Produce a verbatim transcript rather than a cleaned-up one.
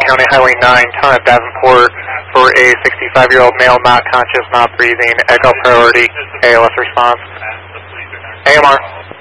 County Highway nine, Town of Davenport, for a sixty-five-year-old male not conscious, not breathing, echo priority, A L S response. A M R.